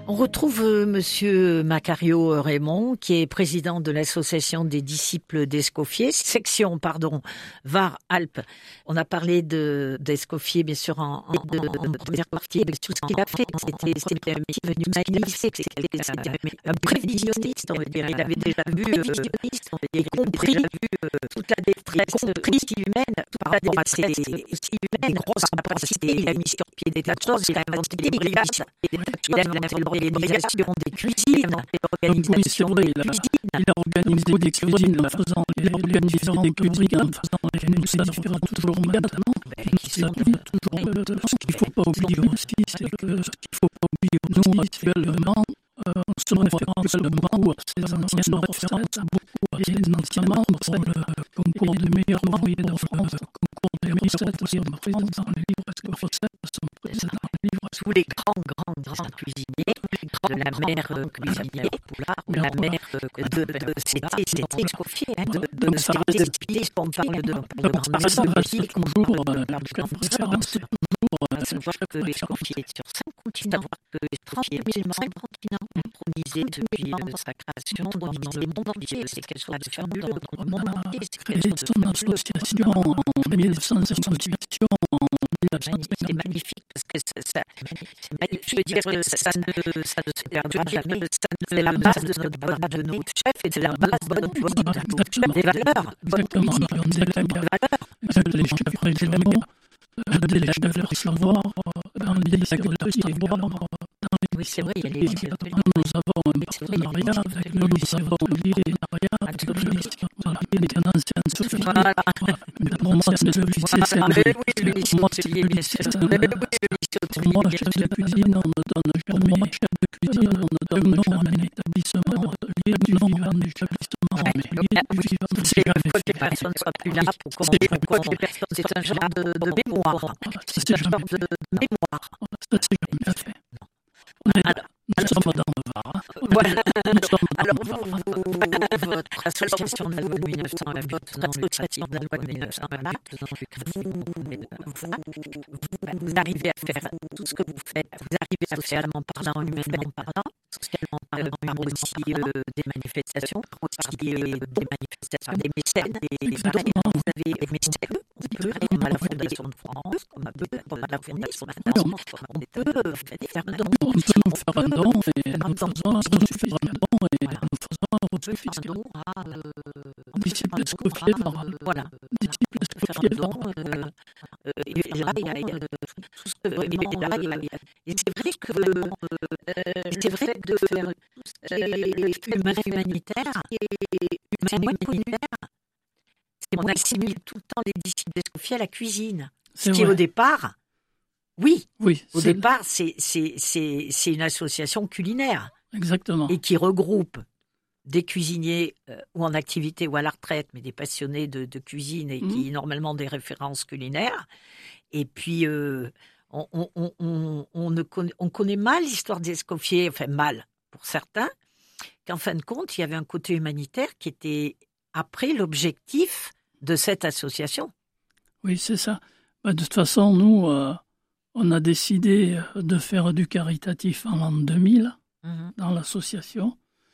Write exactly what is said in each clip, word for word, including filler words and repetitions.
On retrouve euh, Monsieur Macario Raymond, qui est président de l'association des disciples d'Escoffier, section, pardon, Var-Alpes. On a parlé de d'Escoffier, bien sûr, en, en de, de première partie, avec tout ce qu'il a fait. C'était, c'était un métier humaniste, c'était, c'était un prévisionniste, on va dire. Il avait déjà vu, euh, il a compris euh, toute la détresse humaine par rapport à ces aussi humaines, grosses capacités. Il a mis sur pied des tas de choses, il a inventé des brigades, il a inventé l'organisation des cuisines, l'organisation oui, des il a, cuisines. Il a organisé des cuisines en faisant les organisation des cuisines, en faisant les démonstrations toujours maintenant. Qui sont toujours. Ce qu'il ne faut pas oublier aussi, c'est que ce qu'il ne faut pas oublier, nous actuellement, euh, on se réfère actuellement à ces anciennes références, beaucoup à ces anciens membres pour le concours des meilleurs mariés de France, le concours des recettes qui sont présents dans les livres, est-ce que recettes sont présents dans les livres. Tous les grands, grands, grands cuisiniers, de la mère euh, cuisinière Poulard, ou la mère euh, de, de, de c'était, c'était Escoffier, hein, de, de, donc ça c'était reste, on parle de, donc ça reste toujours euh, la référence, c'est toujours euh, savoir que Escoffier est sur cinq continents, savoir que Escoffier est sur cinq continents, intronisé depuis euh, sa création dans le monde entier, c'est quelque chose de fabuleux dans le monde entier. C'est créé son association en mille neuf cent cinquante-huit, c'est magnifique parce que ça, ça c'est magnifique. Je veux dire, ça, ça ne, ça ne se perdura jamais. C'est la base de notre bonne de notre chef et c'est la base de notre bonne des valeurs. Exactement. Des valeurs. Les chefs régionaux, des chefs savoir, dans les savoir, oui, c'est vrai, il y a les... Nous avons un partenariat avec nous, nous avons lié avec le ministère avec un ancien Sophie. Mais pour moi, c'est le lycée, c'est le moi, c'est le lycée, c'est pour moi, chef de cuisine, on ne donne jamais chef de cuisine, on ne donne jamais un établissement lié du nom d'un établissement, mais lié du vivant. C'est pourquoi les personnes ne soient plus là pour comprendre pourquoi les personnes, c'est un genre de, de mémoire. C'est un genre de mémoire. Ça, c'est jamais fait. On est là. Nous sommes dans le Var. Voilà. Alors, vous, vous, votre association de la loi de mille neuf cent vingt-huit, votre association de la loi de mille neuf cent vingt-huit, vous, vous, vous arrivez à faire tout ce que vous faites, vous arrivez à socialement parlant, humainement parlant, socialement parlant, par aussi euh, des manifestations, aussi euh, des manifestations, des mécènes, des vous avez des mécènes, on peut, comme à la Fondation de France, comme à la Fondation de France, on peut faire un don. On peut nous faire un don et nous faisons un don et nous faisons un reçu don à disciple Escoffier par voilà disciple Escoffier don et là il y a tout ce que et c'est vrai que c'est vrai que de faire humain humanitaire et humain humanitaire on assimile tout le temps les disciples d'Escoffier à la cuisine, ce qui au départ oui, oui au départ c'est c'est c'est c'est une association culinaire. Exactement. Et qui regroupe des cuisiniers euh, ou en activité ou à la retraite, mais des passionnés de, de cuisine et mmh. qui normalement des références culinaires. Et puis, euh, on, on, on, on, on, ne connaît, on connaît mal l'histoire d'Escoffier, enfin mal pour certains, qu'en fin de compte, il y avait un côté humanitaire qui était après l'objectif de cette association. Oui, c'est ça. Bah, de toute façon, nous, euh, on a décidé de faire du caritatif en l'an deux mille. Mmh. Dans l'association.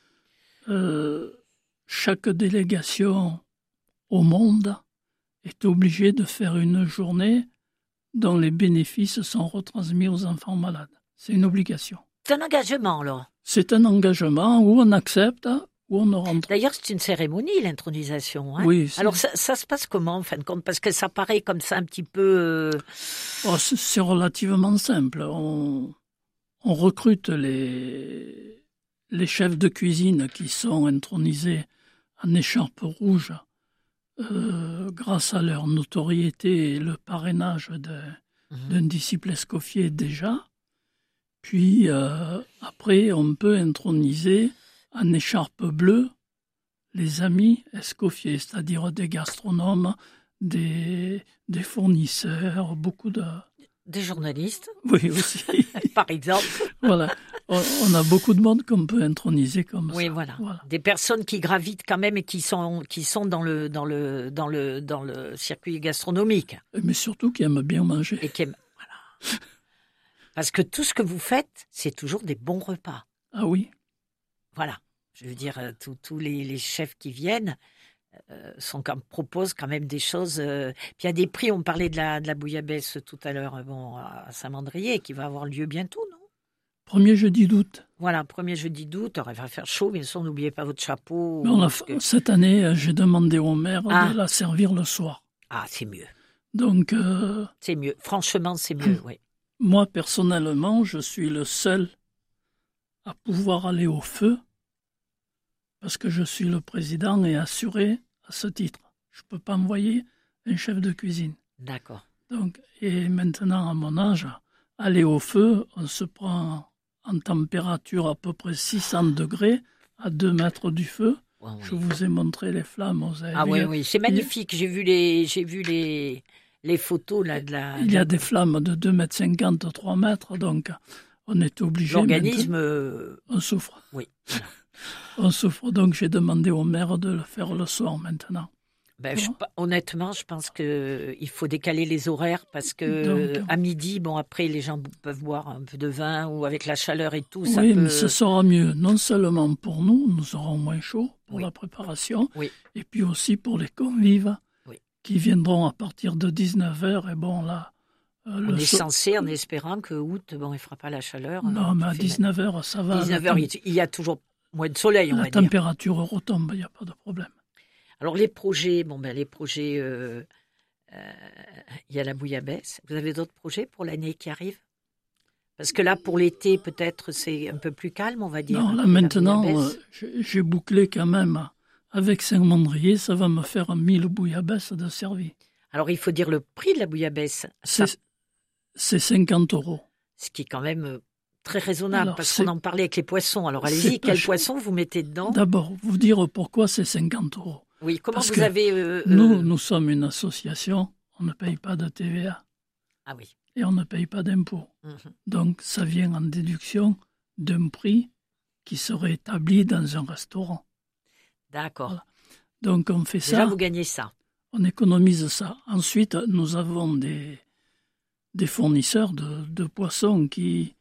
Euh, chaque délégation au monde est obligée de faire une journée dont les bénéfices sont retransmis aux enfants malades. C'est une obligation. C'est un engagement, alors. C'est un engagement où on accepte, où on ne rentre. D'ailleurs, c'est une cérémonie, l'intronisation. Hein oui. Alors, ça, ça se passe comment, en fin de compte? Parce que ça paraît comme ça un petit peu... Euh... Oh, c'est, c'est relativement simple. On... On recrute les, les chefs de cuisine qui sont intronisés en écharpe rouge euh, grâce à leur notoriété et le parrainage de, mmh. d'un disciple Escoffier déjà. Puis euh, après, on peut introniser en écharpe bleue les amis Escoffier, c'est-à-dire des gastronomes, des, des fournisseurs, beaucoup de... Des journalistes. Oui, aussi. Par exemple. Voilà. On a beaucoup de monde qu'on peut introniser comme oui, ça. Oui, voilà. voilà. Des personnes qui gravitent quand même et qui sont, qui sont dans, le, dans, le, dans, le, dans le circuit gastronomique. Mais surtout qui aiment bien manger. Et qui aiment... Voilà. Parce que tout ce que vous faites, c'est toujours des bons repas. Ah oui. Voilà. Je veux dire, tous les, les chefs qui viennent euh, sont comme, proposent quand même des choses. Euh, puis il y a des prix, on parlait de la, de la bouillabaisse tout à l'heure bon, à Saint-Mandrier, qui va avoir lieu bientôt, non? Premier jeudi d'août. Voilà, premier jeudi d'août. Alors, il va faire chaud, bien sûr, n'oubliez pas votre chapeau. Mais on a, que... Cette année, j'ai demandé au maire ah. de la servir le soir. Ah, c'est mieux. Donc, euh, c'est mieux. Franchement, c'est mieux, oui. Moi, personnellement, je suis le seul à pouvoir aller au feu parce que je suis le président et assuré à ce titre. Je ne peux pas envoyer un chef de cuisine. D'accord. Donc, et maintenant, à mon âge, aller au feu, on se prend en température à peu près six cents degrés à deux mètres du feu. Ouais, oui. Je vous ai montré les flammes. Vous avez ah vu, oui, oui, c'est magnifique. Il... J'ai vu les, j'ai vu les, les photos là de la. Il y a des flammes de deux mètres cinquante, trois mètres, donc on est obligé. L'organisme. Maintenant, on souffre. Oui. Voilà. On souffre, donc j'ai demandé au maire de le faire le soir maintenant. Ben, je, honnêtement, je pense qu'il faut décaler les horaires parce que donc, à midi, bon après les gens peuvent boire un peu de vin ou avec la chaleur et tout. Ça oui, peut... mais ce sera mieux, non seulement pour nous, nous aurons moins chaud pour oui. la préparation, oui. et puis aussi pour les convives oui. qui viendront à partir de dix-neuf heures. Et bon là, euh, on le est so... censé en espérant que août, bon, il fera pas la chaleur. Non, mais à dix-neuf heures, ça va. dix-neuf heures, il y a toujours moins de soleil, on la va dire. La température retombe, il n'y a pas de problème. Alors les projets, bon ben les projets, euh, euh, il y a la bouillabaisse. Vous avez d'autres projets pour l'année qui arrive? Parce que là, pour l'été, peut-être c'est un peu plus calme, on va dire. Non, là maintenant, euh, j'ai bouclé quand même. Avec Saint-Mandrier, ça va me faire mille bouillabaisse de servi. Alors il faut dire le prix de la bouillabaisse. C'est ça... cinquante euros. Ce qui est quand même très raisonnable, alors, parce qu'on en parlait avec les poissons. Alors allez-y, quel poisson vous mettez dedans? D'abord, vous dire pourquoi c'est cinquante euros. Oui, comment Parce vous avez... Euh, nous, euh... nous sommes une association, on ne paye pas de T V A. Ah oui. Et on ne paye pas d'impôts. Mm-hmm. Donc, ça vient en déduction d'un prix qui serait établi dans un restaurant. D'accord. Voilà. Donc, on fait Déjà, ça. Déjà, vous gagnez ça. On économise ça. Ensuite, nous avons des, des fournisseurs de, de poissons qui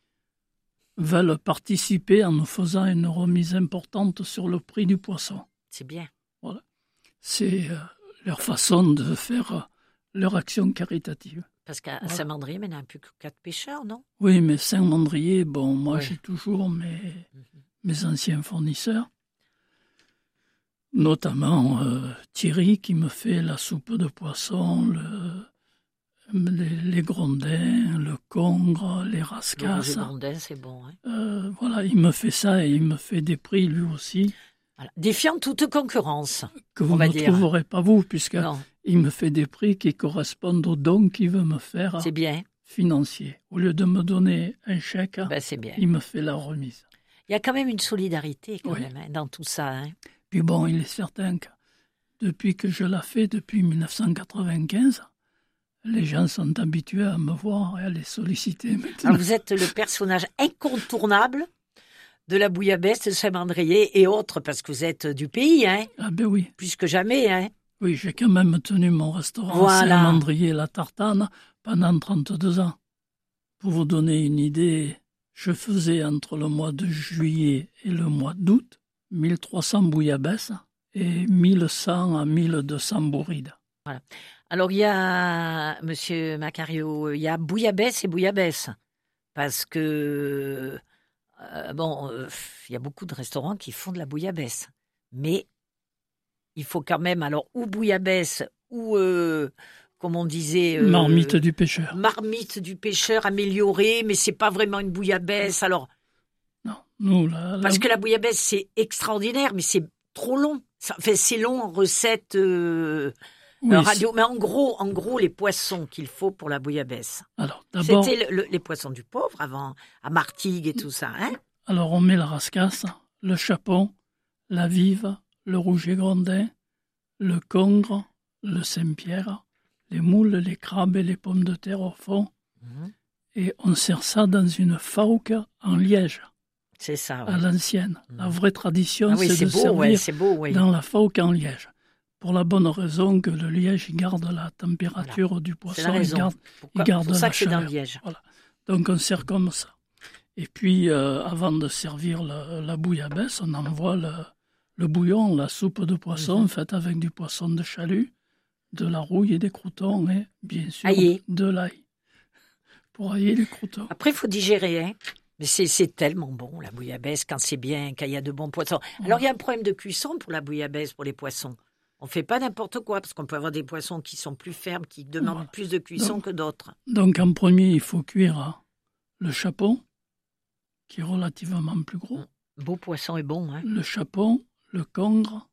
veulent participer en nous faisant une remise importante sur le prix du poisson. C'est bien. Voilà. C'est euh, leur façon de faire euh, leur action caritative. Parce qu'à voilà. Saint-Mandrier, il n'y a plus que quatre pêcheurs, non? Oui, mais Saint-Mandrier, bon, moi oui. j'ai toujours mes, mm-hmm. mes anciens fournisseurs, notamment euh, Thierry qui me fait la soupe de poisson, le, les, les grondins, le congre, les rascasses. Le grondin, c'est bon. Hein. Euh, voilà, il me fait ça et il me fait des prix lui aussi. Voilà. Défiant toute concurrence. Que vous ne trouverez pas vous, puisqu'il me fait des prix qui correspondent aux dons qu'il veut me faire c'est bien. financiers. Au lieu de me donner un chèque, ben, c'est bien. il me fait la remise. Il y a quand même une solidarité quand oui. même hein, dans tout ça. Hein. Puis bon, il est certain que depuis que je l'ai fait, depuis mille neuf cent quatre-vingt-quinze, les gens sont habitués à me voir et à les solliciter maintenant. Alors vous êtes le personnage incontournable de la bouillabaisse de Saint-Mandrier et autres, parce que vous êtes du pays, hein? Ah ben oui. Plus que jamais, hein? Oui, j'ai quand même tenu mon restaurant voilà. Saint-Mandrier-La Tartane pendant trente-deux ans. Pour vous donner une idée, je faisais entre le mois de juillet et le mois d'août mille trois cents bouillabaisse et mille cent à mille deux cents bourrides. Voilà. Alors il y a, Monsieur Macario, il y a bouillabaisse et bouillabaisse, parce que... Euh, bon, il euh, y a beaucoup de restaurants qui font de la bouillabaisse, mais il faut quand même, alors, ou bouillabaisse, ou, euh, comme on disait... Euh, marmite du pêcheur. Marmite du pêcheur améliorée, mais c'est pas vraiment une bouillabaisse, alors... Non, nous, la, la... Parce que la bouillabaisse, c'est extraordinaire, mais c'est trop long. Ça, enfin, c'est long en recette... Euh... Oui, radio, mais en gros, en gros, les poissons qu'il faut pour la bouillabaisse. Alors, d'abord, c'était le, le, les poissons du pauvre avant, à Martigues et tout ça. Hein alors, on met la rascasse, le chapon, la vive, le rouget grondin, le congre, le Saint-Pierre, les moules, les crabes et les pommes de terre au fond. Mmh. Et on sert ça dans une fauque en liège. C'est ça. Ouais. À l'ancienne. Mmh. La vraie tradition, ah oui, c'est, c'est de beau, servir ouais, c'est beau, ouais. dans la fauque en liège. Pour la bonne raison que le liège il garde la température voilà. du poisson, c'est la raison. il garde, Pourquoi, il garde pour ça la que c'est chaleur. dans le liège. Voilà. Donc on sert comme ça. Et puis, euh, avant de servir la, la bouillabaisse, on envoie le, le bouillon, la soupe de poisson, mmh. faite avec du poisson de chalut, de la rouille et des croûtons, et bien sûr Aillé. de l'ail, pour ailler les croûtons. Après, il faut digérer, hein. Mais c'est, c'est tellement bon, la bouillabaisse, quand c'est bien, quand il y a de bons poissons. Alors, il y a un problème de cuisson pour la bouillabaisse, pour les poissons. On ne fait pas n'importe quoi, parce qu'on peut avoir des poissons qui sont plus fermes, qui demandent voilà. plus de cuisson donc, que d'autres. Donc, en premier, il faut cuire le chapon, qui est relativement plus gros. Beau poisson est bon, hein. Le chapon, le congre,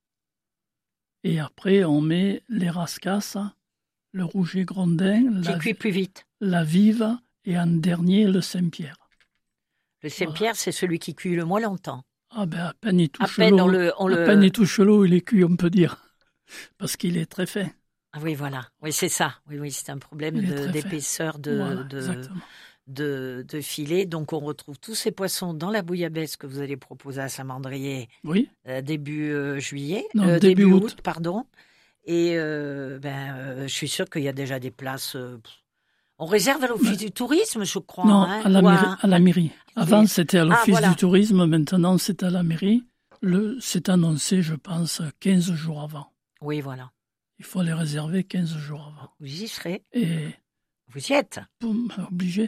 et après, on met les rascasses, le rouget grondin, qui la, cuit plus vite. La vive, et en dernier, le Saint-Pierre. Le Saint-Pierre, voilà. c'est celui qui cuit le moins longtemps. Ah ben, à peine il touche à peine l'eau, on le, on à le... peine il touche l'eau, il est cuit, on peut dire, parce qu'il est très fin. Ah oui, voilà. Oui, c'est ça. Oui, oui, c'est un problème de, d'épaisseur de, voilà, de, de, de filet. Donc, on retrouve tous ces poissons dans la bouillabaisse que vous allez proposer à Saint-Mandrier oui. euh, début euh, juillet, non, euh, début, début août. août, pardon. Et euh, ben, euh, je suis sûre qu'il y a déjà des places. Euh, on réserve à l'office ouais. du tourisme, je crois. Non, hein, à, la mairie, à... à la mairie. Avant, c'était à l'office ah, voilà. du tourisme. Maintenant, c'est à la mairie. Le, c'est annoncé, je pense, quinze jours avant. Oui, voilà. Il faut les réserver quinze jours avant. Vous y serez. Et vous y êtes. Pour, obligé.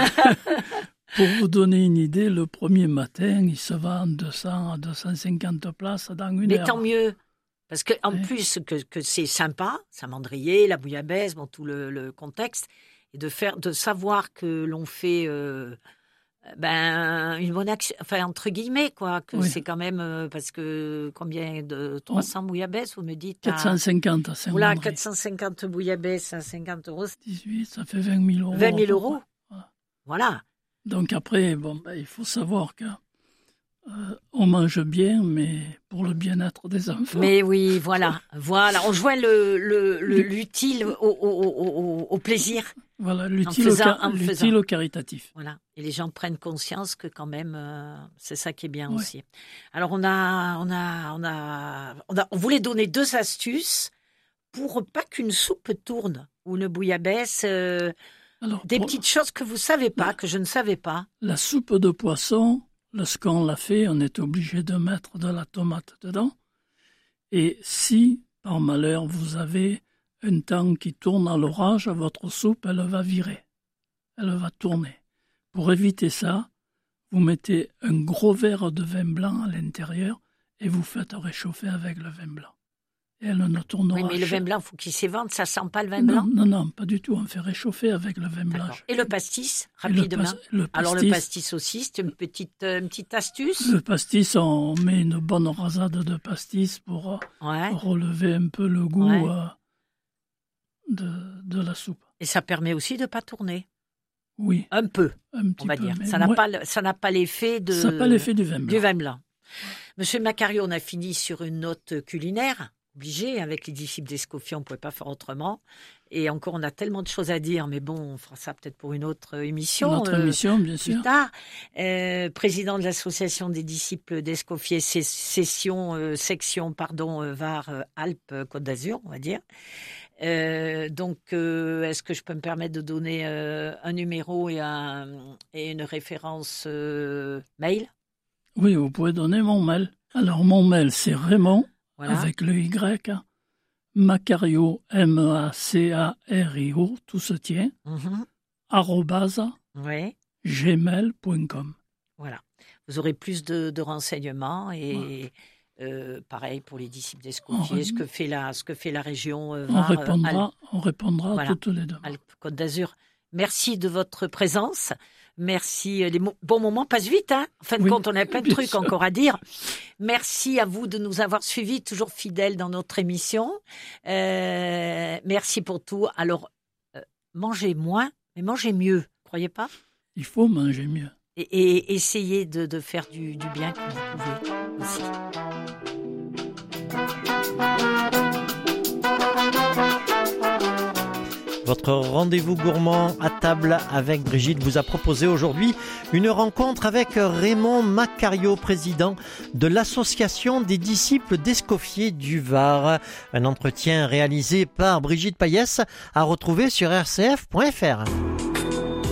Pour vous donner une idée, le premier matin, il se vend deux cents à deux cent cinquante places dans une Mais heure. Mais tant mieux. Parce qu'en oui. plus que, que c'est sympa, Saint-Mandrier, la bouillabaisse, bon, tout le, le contexte, et de, faire, de savoir que l'on fait... Euh, Ben, une bonne action, enfin, entre guillemets, quoi, que oui. c'est quand même, euh, parce que combien de trois cents bouillabaisse, vous me dites quatre cent cinquante à Saint-Mandrier. Voilà, quatre cent cinquante bouillabaisse à cinquante euros. dix-huit, ça fait vingt mille euros. vingt mille euros. Voilà. voilà. Donc après, bon, ben, il faut savoir que euh, on mange bien, mais pour le bien-être des enfants. Mais oui, voilà, voilà. On joint le, le, le, l'utile au, au, au, au plaisir. Voilà, l'utile, faisant, au, l'utile au caritatif. Voilà, et les gens prennent conscience que quand même, euh, c'est ça qui est bien ouais. aussi. Alors on a, on a, on a, on a, on voulait donner deux astuces pour pas qu'une soupe tourne ou une bouillabaisse. Euh, Alors, des pour... petites choses que vous savez pas, la, que je ne savais pas. La soupe de poisson, lorsqu'on la fait, on est obligé de mettre de la tomate dedans. Et si, par malheur, vous avez un temps qui tourne à l'orage, votre soupe, elle va virer. Elle va tourner. Pour éviter ça, vous mettez un gros verre de vin blanc à l'intérieur et vous faites réchauffer avec le vin blanc. Et elle ne tournera Oui, mais le jamais. vin blanc, il faut qu'il s'évente, ça sent pas le vin non, blanc? Non, non, pas du tout. On fait réchauffer avec le vin blanc. Et le pastis, rapidement? Le pas, le pastis, Alors le pastis aussi, c'est une petite, euh, une petite astuce? Le pastis, on met une bonne rasade de pastis pour ouais. relever un peu le goût ouais. euh, de, de la soupe. Et ça permet aussi de ne pas tourner? Oui. Un peu, un petit on va peu, dire. Ça n'a moi, pas, ça n'a pas l'effet de... Ça n'a pas l'effet du vin blanc. Du vin blanc. Monsieur Macario, on a fini sur une note culinaire, obligé, avec les disciples d'Escoffier, on ne pouvait pas faire autrement. Et encore, on a tellement de choses à dire, mais bon, on fera ça peut-être pour une autre émission. Une autre euh, émission, bien sûr. Plus tard. Euh, président de l'association des disciples d'Escoffier, session, euh, section, pardon, euh, Var, euh, Alpes, euh, Côte d'Azur, on va dire. Euh, donc, euh, est-ce que je peux me permettre de donner euh, un numéro et, un, et une référence euh, mail? Oui, vous pouvez donner mon mail. Alors, mon mail, c'est Raymond, voilà. avec le Y, Macario, M A C A R I O, tout se tient, mm-hmm. arrobase, ouais. gmail point com. Voilà. Vous aurez plus de, de renseignements et... Ouais. Euh, pareil pour les disciples d'Escoffier, ré... ce que fait la, ce que fait la région euh, Var, on répondra, Alpes. On répondra voilà. à toutes les demandes. Alpes, Côte d'Azur. Merci de votre présence. Merci. Les mo- bons moments passent vite. Hein en fin de oui, compte, on a plein de trucs sûr. encore à dire. Merci à vous de nous avoir suivis, toujours fidèles dans notre émission. Euh, merci pour tout. Alors, euh, mangez moins, mais mangez mieux. Croyez pas? Il faut manger mieux. Et, et essayez de, de faire du, du bien comme vous pouvez aussi. Votre rendez-vous gourmand à table avec Brigitte vous a proposé aujourd'hui une rencontre avec Raymond Macario, président de l'association des disciples d'Escoffier du Var. Un entretien réalisé par Brigitte Payès à retrouver sur r c f point f r.